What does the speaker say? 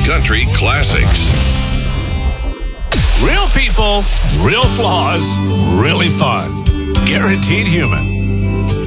country classics. Real people, real flaws, really fun. Guaranteed Human.